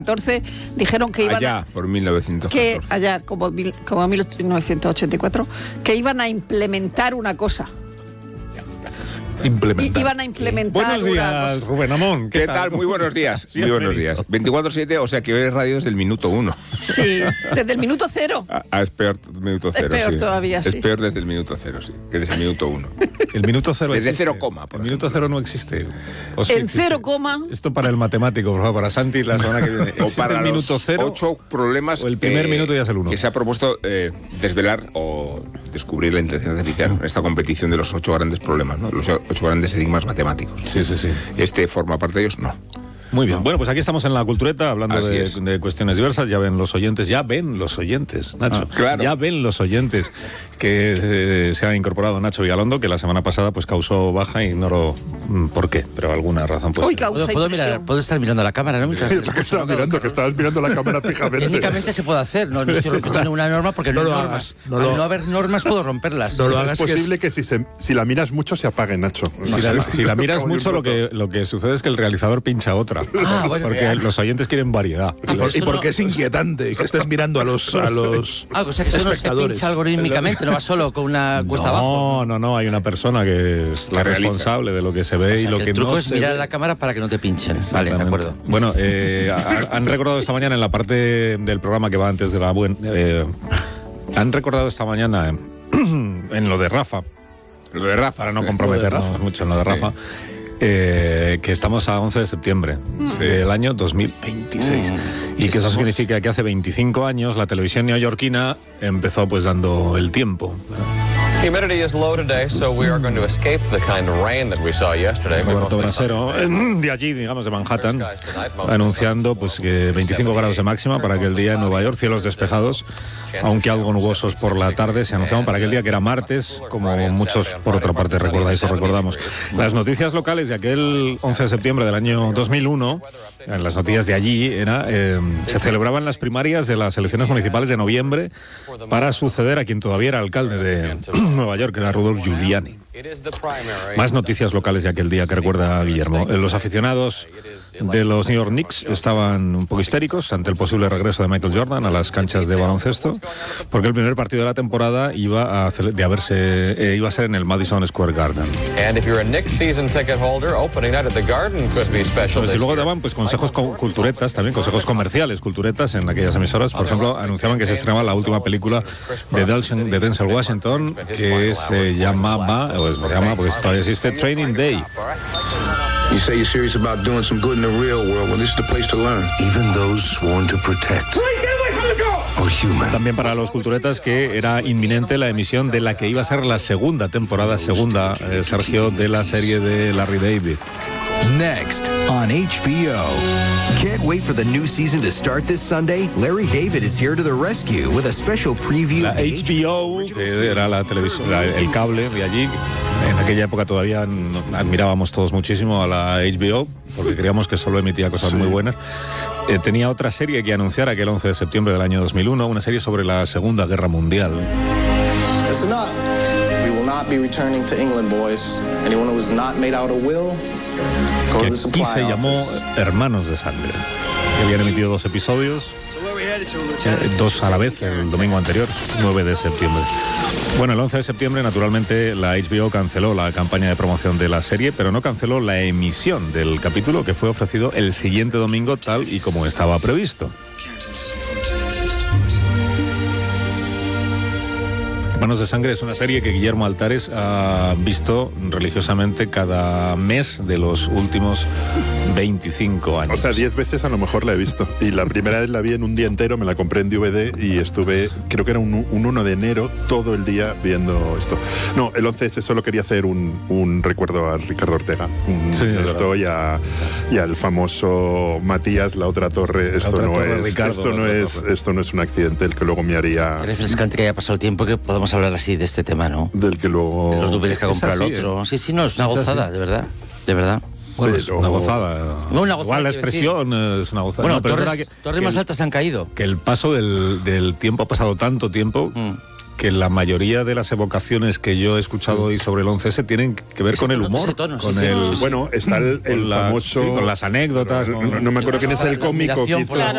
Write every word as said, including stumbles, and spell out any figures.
catorce dijeron que iban allá, a, por mil novecientos catorce. que allá como, como mil novecientos ochenta y cuatro que iban a implementar una cosa. Implementar. I, iban a implementar Buenos días, una Rubén Amón. ¿Qué, ¿Qué tal? tal? Muy buenos días. Muy buenos días. veinticuatro siete, o sea que hoy es radio desde el minuto uno. Sí, desde el minuto cero. Ah, ah, es peor minuto cero. Es peor sí. todavía, sí. Es peor desde el minuto cero, sí, que desde el minuto uno. El minuto cero Desde existe. cero coma. El minuto cero no existe. En sí cero coma. Esto para el matemático, por favor, para Santi la semana que viene. O para el minuto los cero. ocho problemas. O el primer eh, minuto ya es el uno. Que se ha propuesto eh, desvelar o descubrir la inteligencia artificial en esta competición de los ocho grandes problemas, ¿no? Los ocho grandes enigmas matemáticos. Sí, sí, sí. Este forma parte de ellos, no. Muy bien. Bueno, pues aquí estamos en la cultureta hablando de, es. de cuestiones diversas. Ya ven los oyentes, ya ven los oyentes, Nacho. Ah, claro. Ya ven los oyentes que eh, se ha incorporado Nacho Vigalondo, que la semana pasada pues causó baja y ignoro mm, por qué, pero alguna razón puede Hoy ser. causa ¿Puedo, puedo, mirar, ¿Puedo estar mirando la cámara, no? Mientras ¿Eso que estabas mirando? Que estabas mirando la cámara fijamente. Técnicamente se puede hacer, no, no estoy respetando ninguna norma porque no, No hay lo normas. hagas, no Al lo- no haber normas puedo romperlas. No lo hagas. Es posible que, si, se, si la miras mucho se apague, Nacho. Si la, si la miras mucho, lo que, lo que sucede es que el realizador pincha otra. Ah, bueno, porque real. los oyentes quieren variedad. Y, por, y Esto porque no- es inquietante que estés mirando a los, a los Ah, o sea que eso no se espectadores. pincha algorítmicamente, no va solo con una cuesta abajo. No, no, no, hay una persona que es la Que realiza. responsable de lo que se ve O sea, y lo que que el truco no es se mirar ve. a la cámara para que no te pinchen. Vale, de Exactamente. acuerdo. Bueno, eh, ha- han recordado esta mañana en la parte del programa que va antes de la buena. Eh, han recordado esta mañana en, en lo de Rafa, Lo de Rafa. para no ¿eh? comprometernos Rafa. mucho en lo de Sí. Rafa, eh, que estamos a once de septiembre Sí. del año dos mil veintiséis. Y que eso Estamos- significa que hace veinticinco años la televisión neoyorquina empezó pues dando el tiempo. Humidity is low today, so we are going to escape the kind of rain that we saw yesterday. We Roberto mostly Brasero, eh, de allí, digamos, de Manhattan, anunciando pues que veinticinco grados de máxima para aquel día en Nueva York, cielos despejados, aunque algo nubosos por la tarde, se anunciaban para aquel día que era martes, como muchos por otra parte recordáis o recordamos. Las noticias locales de aquel once de septiembre del año dos mil uno, en las noticias de allí, era eh, se celebraban las primarias de las elecciones municipales de noviembre para suceder a quien todavía era alcalde de Nueva York, que era Rudolph Giuliani. Más noticias locales de aquel día que recuerda Guillermo. Eh, Los aficionados de los New York Knicks estaban un poco histéricos ante el posible regreso de Michael Jordan a las canchas de baloncesto, porque el primer partido de la temporada iba a, cele- de haberse, eh, iba a ser en el Madison Square Garden. And if you're a Knicks season ticket holder, opening night at the Garden could be special Entonces, y this luego year. daban pues consejos co- culturetas, también consejos comerciales, culturetas en aquellas emisoras. Por ejemplo, anunciaban que se estrenaba la última película de Denzel, de Denzel Washington, que se llamaba, o se llama, porque todavía existe, Training Day. You say you're serious about doing some good in the real world. Well, this is the place to learn. Even those sworn to protect are human. También para los culturetas que era inminente la emisión de la que iba a ser la segunda temporada, segunda, eh, Sergio, de la serie de Larry David. Next on H B O. Can't wait for the new season to start this Sunday? Larry David is here to the rescue with a special preview La of the H B O, que era la televisión, la- el cable de allí. En aquella época todavía n- admirábamos todos muchísimo a la H B O, porque creíamos que solo emitía cosas muy buenas. Eh, tenía otra serie que anunciar aquel once de septiembre del año dos mil uno, una serie sobre la Segunda Guerra Mundial. Listen up. We will not be returning to England, boys. Anyone who was not made out a will, go Que to the aquí supply se llamó office. Hermanos de Sangre. Que habían emitido dos episodios, eh, dos a la vez, el domingo anterior, nueve de septiembre. Bueno, el once de septiembre, naturalmente, la H B O canceló la campaña de promoción de la serie, pero no canceló la emisión del capítulo, que fue ofrecido el siguiente domingo tal y como estaba previsto. Hermanos de Sangre es una serie que Guillermo Altares ha visto religiosamente cada mes de los últimos veinticinco años. O sea, diez veces a lo mejor la he visto. Y la primera vez la vi en un día entero, me la compré en D V D y estuve, creo que era un, un uno de enero, todo el día viendo esto. No, el once ese solo quería hacer un, un recuerdo a Ricardo Ortega. Un, Sí, es esto y, a, y al famoso Matías, la otra torre. Esto otra no torre, es, Ricardo, esto la no otra es, torre. esto no es un accidente el que luego me haría, Qué refrescante que haya pasado el tiempo que podamos hablar así de este tema, ¿no? del que luego. De los dubeles que ha Es comprado así, el otro. Sí, sí, no, es una Es así. gozada, de verdad. De verdad. Bueno, es Pero- una gozada. No, una gozada, Igual la quiero expresión eh, es una gozada. Bueno, No, pero es torres, verdad que- torres que más el- altas han caído. que el paso del, del tiempo ha pasado tanto tiempo Mm. que la mayoría de las evocaciones que yo he escuchado hoy sobre el once ese tienen que ver Ese con el tono, humor, ese tono, sí, con sí, el, sí, sí. Bueno, está el, el con la- famoso. sí, con las anécdotas, No, con- no me acuerdo quién es el La cómico que admiración hizo. por la